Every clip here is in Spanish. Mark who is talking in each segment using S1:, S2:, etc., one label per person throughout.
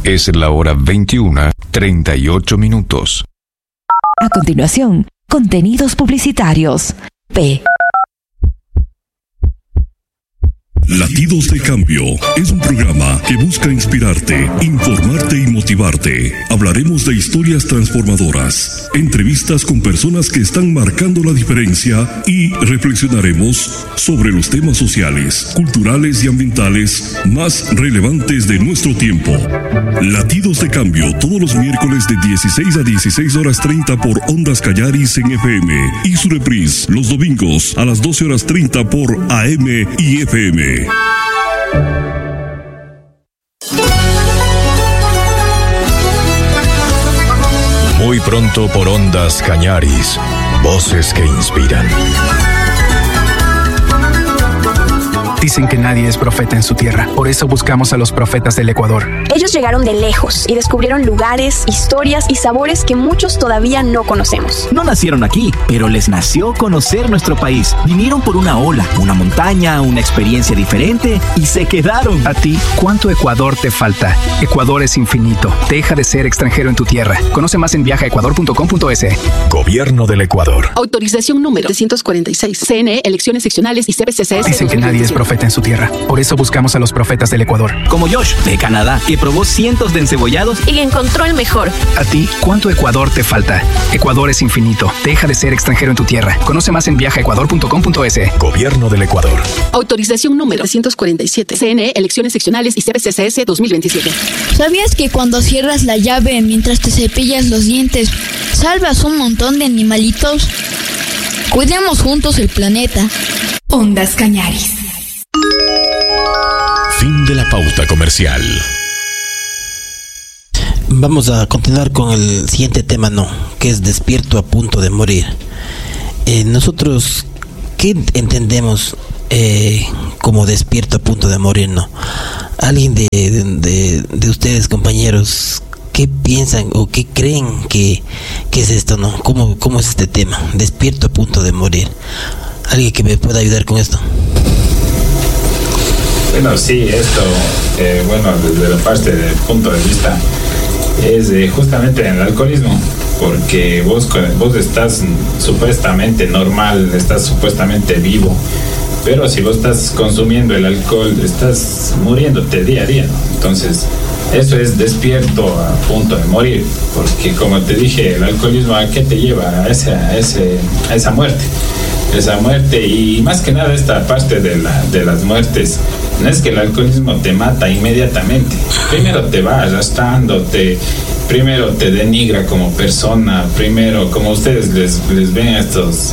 S1: Es la hora 21:38.
S2: A continuación, contenidos publicitarios. P.
S3: Latidos de Cambio es un programa que busca inspirarte, informarte y motivarte. Hablaremos de historias transformadoras, entrevistas con personas que están marcando la diferencia y reflexionaremos sobre los temas sociales, culturales y ambientales más relevantes de nuestro tiempo. Latidos de Cambio todos los miércoles de 16 a 16:30 por Ondas Callaris en FM y su reprise los domingos a las 12:30 por AM y FM.
S1: Muy pronto por Ondas Cañaris, voces que inspiran.
S4: Dicen que nadie es profeta en su tierra, por eso buscamos a los profetas del Ecuador.
S5: Ellos llegaron de lejos y descubrieron lugares, historias y sabores que muchos todavía no conocemos.
S6: No nacieron aquí, pero les nació conocer nuestro país. Vinieron por una ola, una montaña, una experiencia diferente y se quedaron.
S4: A ti, ¿cuánto Ecuador te falta? Ecuador es infinito. Deja de ser extranjero en tu tierra. Conoce más en viajaecuador.com.es.
S1: Gobierno del Ecuador.
S7: Autorización número 346. CNE, elecciones seccionales y CBCCS.
S4: Dicen que nadie es profeta en su tierra. Por eso buscamos a los profetas del Ecuador.
S6: Como Josh, de Canadá, que probó cientos de encebollados
S5: y encontró el mejor.
S4: A ti, ¿cuánto Ecuador te falta? Ecuador es infinito. Deja de ser extranjero en tu tierra. Conoce más en viajaecuador.com.es.
S1: Gobierno del Ecuador.
S7: Autorización número 347. CNE, elecciones seccionales y CBCCS 2027.
S8: ¿Sabías que cuando cierras la llave mientras te cepillas los dientes, salvas un montón de animalitos? Cuidemos juntos el planeta.
S2: Ondas Cañaris.
S1: Fin de la pauta comercial.
S9: Vamos a continuar con el siguiente tema, que es despierto a punto de morir. Nosotros, ¿qué entendemos como despierto a punto de morir, Alguien de ustedes, compañeros, ¿qué piensan o qué creen que es esto, ¿Cómo es este tema? Despierto a punto de morir. ¿Alguien que me pueda ayudar con esto?
S10: Bueno, sí, esto, desde la parte del punto de vista, es justamente en el alcoholismo, porque vos estás supuestamente normal, estás supuestamente vivo, pero si vos estás consumiendo el alcohol, estás muriéndote día a día, Entonces, eso es despierto a punto de morir, porque como te dije, el alcoholismo, ¿a qué te lleva? A esa muerte. Esa muerte, y más que nada esta parte de las muertes, no es que el alcoholismo te mata inmediatamente. Primero te va arrastrando, primero te denigra como persona, primero, como ustedes les ven a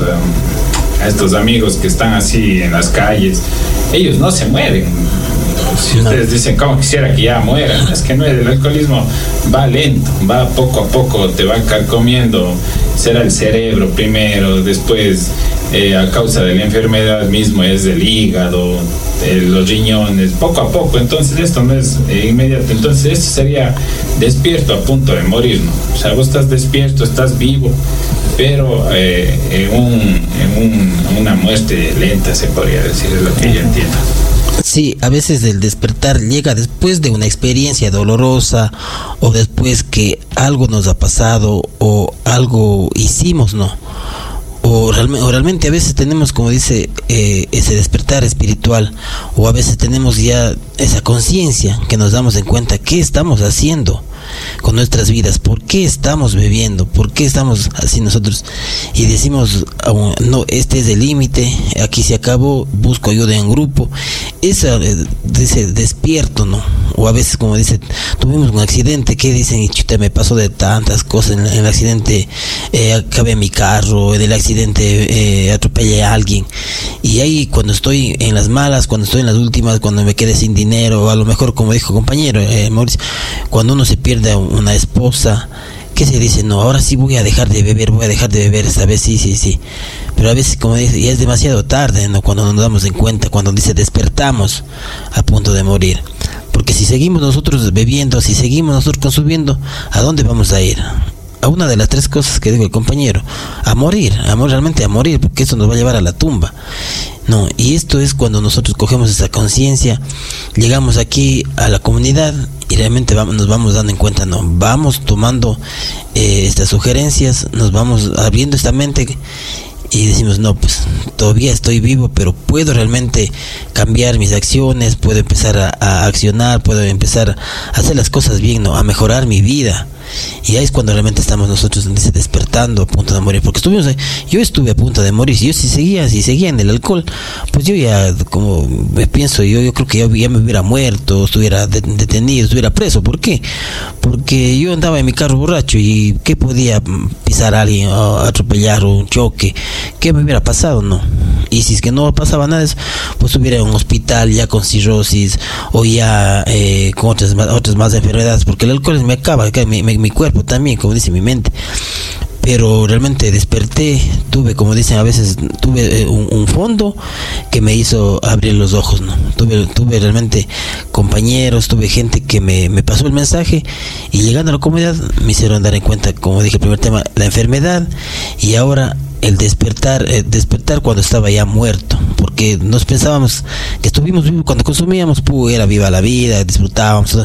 S10: estos amigos que están así en las calles, ellos no se mueren. Si ustedes dicen, ¿cómo quisiera que ya mueran? Es que no, el alcoholismo va lento, va poco a poco, te va carcomiendo. Será el cerebro primero, después a causa de la enfermedad mismo es el hígado, los riñones, poco a poco. Entonces esto no es inmediato. Entonces esto sería despierto a punto de morir, O sea, vos estás despierto, estás vivo, pero en una muerte lenta, se podría decir, es lo que yo entiendo.
S9: Sí, a veces el despertar llega después de una experiencia dolorosa, o después que algo nos ha pasado o algo hicimos, o realmente a veces tenemos, como dice, ese despertar espiritual, o a veces tenemos ya esa conciencia que nos damos en cuenta qué estamos haciendo con nuestras vidas, por qué estamos bebiendo, por qué estamos así nosotros, y decimos, no, este es el límite, aquí se acabó, busco ayuda en grupo. Ese despierto, o a veces, como dice, tuvimos un accidente, que dicen, y chuta, me pasó de tantas cosas, en el accidente acabé mi carro, en el accidente atropellé a alguien, y ahí cuando estoy en las malas, cuando estoy en las últimas, cuando me quedé sin dinero, o a lo mejor, como dijo compañero Mauricio, cuando uno se pierde a una esposa, que se dice, no, ahora sí voy a dejar de beber esta vez, sí, pero a veces, como dice, ya es demasiado tarde, cuando nos damos en cuenta, cuando dice despertamos a punto de morir, porque si seguimos nosotros bebiendo, si seguimos nosotros consumiendo, ¿a dónde vamos a ir? A una de las tres cosas que dijo el compañero, a morir, realmente a morir, porque eso nos va a llevar a la tumba. Y esto es cuando nosotros cogemos esa conciencia, llegamos aquí a la comunidad y realmente nos vamos dando en cuenta, no, vamos tomando estas sugerencias, nos vamos abriendo esta mente y decimos, no, pues todavía estoy vivo, pero puedo realmente cambiar mis acciones, puedo empezar a accionar, puedo empezar a hacer las cosas bien, ¿no? A mejorar mi vida. Y ahí es cuando realmente estamos nosotros despertando, a punto de morir, porque yo estuve a punto de morir. Si yo si seguía en el alcohol, pues yo ya, como me pienso, yo creo que ya me hubiera muerto, estuviera detenido, estuviera preso. ¿Por qué? Porque yo andaba en mi carro borracho y ¿qué podía pisar a alguien, o atropellar, o un choque? ¿Qué me hubiera pasado? No. Y si es que no pasaba nada de eso, pues estuviera en un hospital ya con cirrosis, o ya con otras más enfermedades, porque el alcohol me acaba, mi cuerpo también, como dice mi mente. Pero realmente desperté, como dicen a veces, tuve un fondo que me hizo abrir los ojos, ¿no? Tuve realmente compañeros, tuve gente que me pasó el mensaje, y llegando a la comunidad me hicieron dar en cuenta, como dije, el primer tema, la enfermedad, y ahora el despertar cuando estaba ya muerto, porque nos pensábamos que estuvimos vivos cuando consumíamos, era viva la vida, disfrutábamos,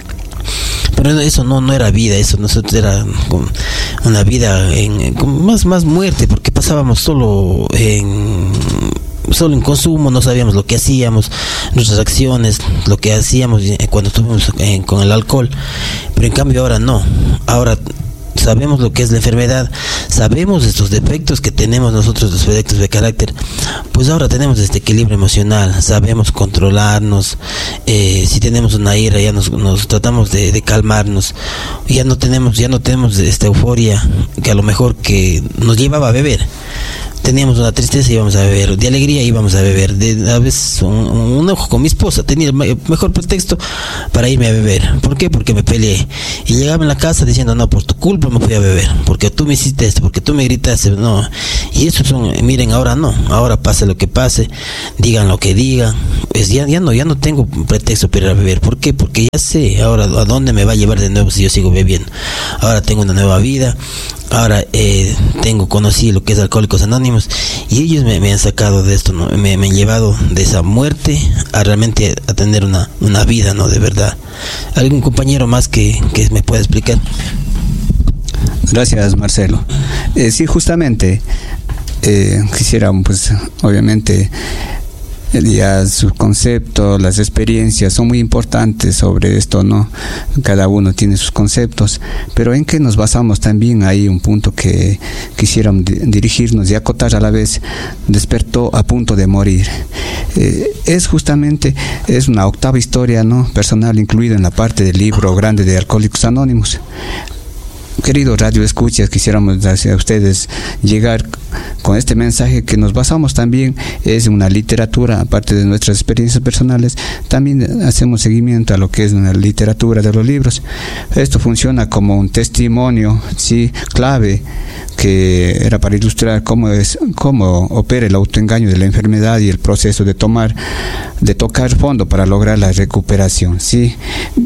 S9: pero eso no era vida, eso nosotros era una vida con más muerte, porque pasábamos solo en consumo, no sabíamos lo que hacíamos, nuestras acciones, lo que hacíamos cuando estuvimos con el alcohol. Pero en cambio ahora no, ahora sabemos lo que es la enfermedad, sabemos estos defectos que tenemos nosotros, los defectos de carácter, pues ahora tenemos este equilibrio emocional, sabemos controlarnos, si tenemos una ira ya nos tratamos de calmarnos, ya no tenemos esta euforia que a lo mejor que nos llevaba a beber. Teníamos una tristeza, íbamos a beber, de alegría íbamos a beber, a veces un enojo con mi esposa, tenía el mejor pretexto para irme a beber. ¿Por qué? Porque me peleé, y llegaba en la casa diciendo, no, por tu culpa me fui a beber, porque tú me hiciste esto, porque tú me gritaste, no. Y eso miren, ahora no, ahora pase lo que pase, digan lo que digan, pues ya no tengo pretexto para ir a beber. ¿Por qué? Porque ya sé ahora a dónde me va a llevar de nuevo si yo sigo bebiendo. Ahora tengo una nueva vida. Ahora conocí lo que es Alcohólicos Anónimos, y ellos me han sacado de esto, ¿no? Me han llevado de esa muerte a realmente a tener una vida, ¿no? De verdad. ¿Algún compañero más que me pueda explicar?
S11: Gracias, Marcelo. Sí, justamente quisiera, pues, obviamente, ya sus conceptos, las experiencias son muy importantes sobre esto, ¿no? Cada uno tiene sus conceptos, pero en que nos basamos también hay un punto que quisiéramos dirigirnos y acotar a la vez. Despertó a punto de morir. Es una octava historia, ¿no? Personal, incluida en la parte del libro grande de Alcohólicos Anónimos. Queridos radioescuchas, quisiéramos hacia ustedes llegar con este mensaje que nos basamos también es una literatura, aparte de nuestras experiencias personales, también hacemos seguimiento a lo que es una literatura de los libros. Esto funciona como un testimonio, sí, clave, que era para ilustrar cómo opera el autoengaño de la enfermedad y el proceso de tocar fondo para lograr la recuperación, sí.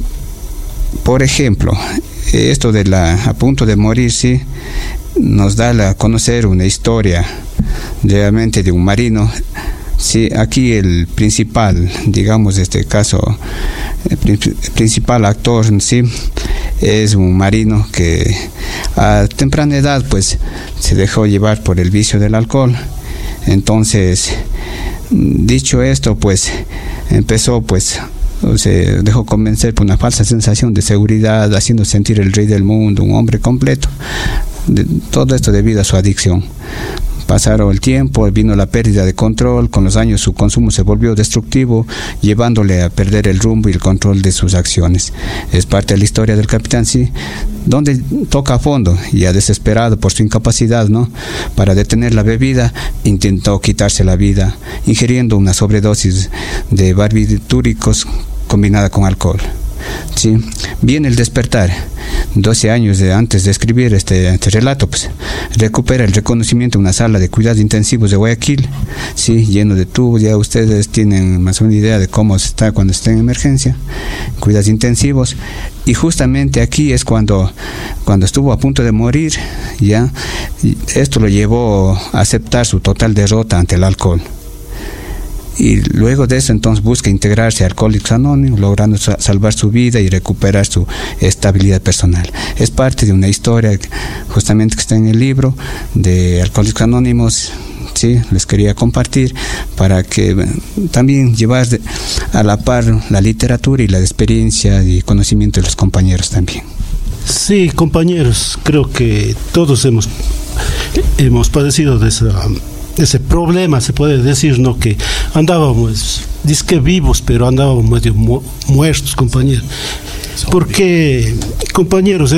S11: Por ejemplo, esto de a punto de morir, sí, nos da a conocer una historia realmente de un marino. Sí, aquí el principal, digamos, este caso, el principal actor, sí, es un marino que a temprana edad, pues, se dejó llevar por el vicio del alcohol. Entonces, dicho esto, pues, empezó, pues, se dejó convencer por una falsa sensación de seguridad, haciendo sentir el rey del mundo, un hombre completo. Todo esto debido a su adicción. Pasaron el tiempo, vino la pérdida de control, con los años su consumo se volvió destructivo, llevándole a perder el rumbo y el control de sus acciones. Es parte de la historia del capitán, sí, donde toca a fondo, ya desesperado por su incapacidad, ¿no?, para detener la bebida, intentó quitarse la vida, ingiriendo una sobredosis de barbitúricos combinada con alcohol. Sí, viene el despertar. 12 años antes de escribir este relato, pues recupera el reconocimiento en una sala de cuidados intensivos de Guayaquil, sí, lleno de tubos. Ya ustedes tienen más o menos idea de cómo está cuando está en emergencia, cuidados intensivos. Y justamente aquí es cuando estuvo a punto de morir, ya esto lo llevó a aceptar su total derrota ante el alcohol. y luego de eso entonces busca integrarse a Alcohólicos Anónimos, logrando salvar su vida y recuperar su estabilidad personal. Es parte de una historia justamente que está en el libro de Alcohólicos Anónimos. Sí, les quería compartir para que también llevar a la par la literatura y la experiencia y conocimiento de los compañeros también.
S12: Sí, compañeros, creo que todos hemos padecido de ese problema, se puede decir, ¿no? Que andábamos, disque vivos, pero andábamos medio muertos, compañeros. Porque, compañeros,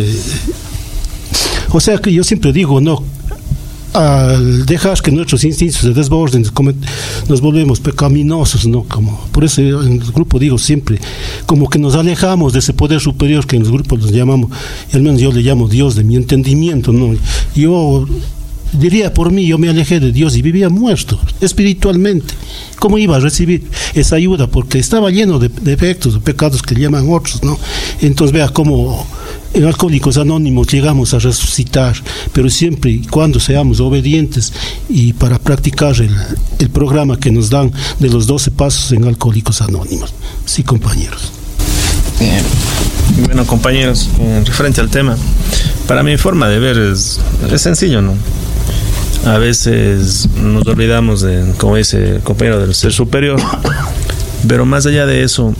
S12: o sea que yo siempre digo, ¿no? Al dejar que nuestros instintos se desborden, nos volvemos pecaminosos, ¿no? Por eso en el grupo digo siempre, como que nos alejamos de ese poder superior que en los grupos los llamamos, y al menos yo le llamo Dios de mi entendimiento, ¿no? Yo diría por mí, yo me alejé de Dios y vivía muerto espiritualmente. ¿Cómo iba a recibir esa ayuda? Porque estaba lleno de defectos, de pecados que llaman otros, ¿no? Entonces vea cómo en Alcohólicos Anónimos llegamos a resucitar, pero siempre y cuando seamos obedientes y para practicar el programa que nos dan de los 12 pasos en Alcohólicos Anónimos. Sí, compañeros.
S13: Bien. Bueno, compañeros, referente al tema, para mi forma de ver es sencillo, ¿no? A veces nos olvidamos de, como dice el compañero, del ser superior, pero más allá de eso,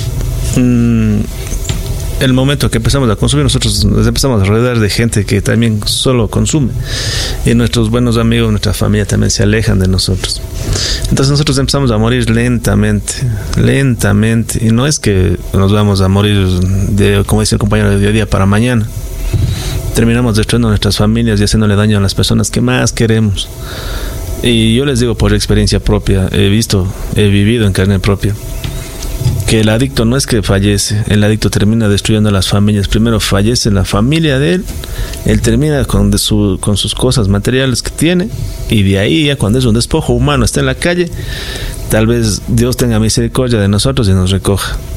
S13: el momento que empezamos a consumir, nosotros nos empezamos a rodear de gente que también solo consume, y nuestros buenos amigos, nuestra familia también se alejan de nosotros. Entonces nosotros empezamos a morir lentamente, y no es que nos vamos a morir como dice el compañero, de día para mañana. Terminamos destruyendo nuestras familias y haciéndole daño a las personas que más queremos. Y yo les digo por experiencia propia, he vivido en carne propia, que el adicto no es que fallece, el adicto termina destruyendo a las familias. Primero fallece la familia de él termina con sus cosas materiales que tiene, y de ahí ya cuando es un despojo humano, está en la calle, tal vez Dios tenga misericordia de nosotros y nos recoja.